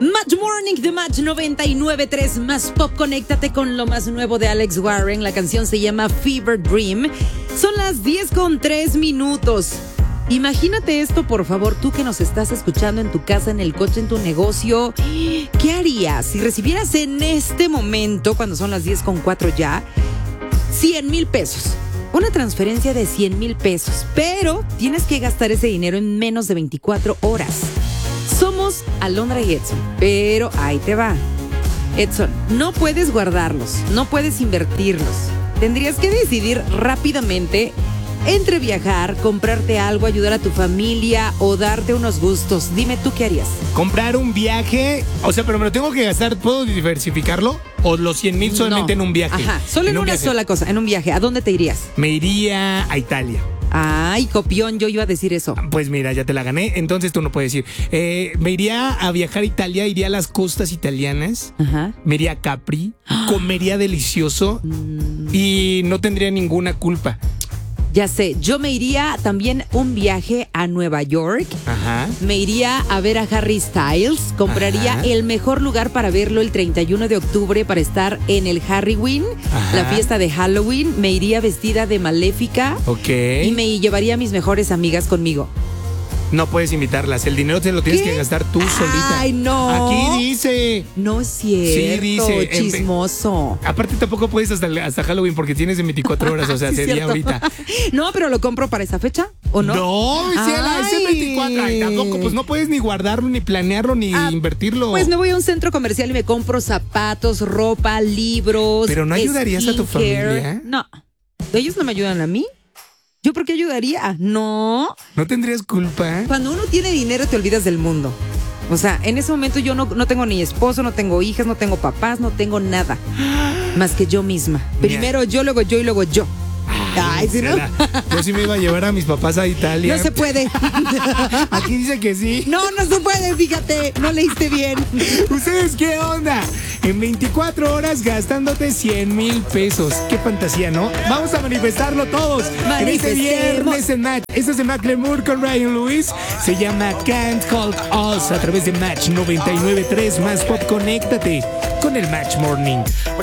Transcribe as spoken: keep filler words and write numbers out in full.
Match Morning de Match noventa y nueve punto tres Más Pop. Conéctate con lo más nuevo de Alex Warren. La canción se llama Fever Dream. Son las diez con tres minutos. Imagínate esto, por favor, tú que nos estás escuchando en tu casa, en el coche, en tu negocio. ¿Qué harías si recibieras en este momento, cuando son las diez con cuatro ya, cien mil pesos? Una transferencia de cien mil pesos, pero tienes que gastar ese dinero en menos de veinticuatro horas. Somos Alondra y Edson, pero ahí te va. Edson, no puedes guardarlos, no puedes invertirlos. Tendrías que decidir rápidamente entre viajar, comprarte algo, ayudar a tu familia o darte unos gustos. Dime tú qué harías. Comprar un viaje, o sea, pero me lo tengo que gastar, ¿puedo diversificarlo? ¿O los cien mil solamente no. en un viaje? Ajá, solo en, en un una viaje. sola cosa, en un viaje. ¿A dónde te irías? Me iría a Italia. Ay, copión, yo iba a decir eso. Pues mira, ya te la gané, entonces tú no puedes ir. Eh, me iría a viajar a Italia, iría a las costas italianas, Ajá. me iría a Capri, comería delicioso mm. y no tendría ninguna culpa. Ya sé, yo me iría también un viaje a Nueva York. Ajá. Me iría a ver a Harry Styles. Compraría Ajá. el mejor lugar para verlo el treinta y uno de octubre para estar en el Halloween, la fiesta de Halloween. Me iría vestida de Maléfica. Ok. Y me llevaría a mis mejores amigas conmigo. No puedes invitarlas, el dinero te lo tienes ¿Qué? que gastar tú solita. Ay, no. Aquí dice. No es cierto, sí, dice, En, chismoso. aparte tampoco puedes hasta, hasta Halloween porque tienes de veinticuatro horas, o sea, sí, sería cierto. ahorita. No, pero lo compro para esa fecha, ¿o no? No, Ciela, es el veinticuatro. Ay, tampoco, pues no puedes ni guardarlo, ni planearlo, ni ah, invertirlo. Pues me voy a un centro comercial y me compro zapatos, ropa, libros. ¿Pero no ayudarías a tu familia? No, ellos no me ayudan a mí. ¿Yo por qué ayudaría? No. ¿No tendrías culpa? Cuando uno tiene dinero te olvidas del mundo. O sea, en ese momento yo no, no tengo ni esposo, no tengo hijas, no tengo papás, no tengo nada. Más que yo misma. Primero yo, luego yo y luego yo. Ay, ¿sí no? Yo sí me iba a llevar a mis papás a Italia. No se puede. Aquí dice que sí. No, no se puede, fíjate. No leíste bien. ¿Ustedes qué onda? En veinticuatro horas gastándote cien mil pesos. Qué fantasía, ¿no? Vamos a manifestarlo todos. En este viernes en Match. Este es de Macklemore con Ryan Lewis. Se llama Can't Hold Us a través de Match noventa y nueve punto tres Más Pop. Conéctate con el Match Morning.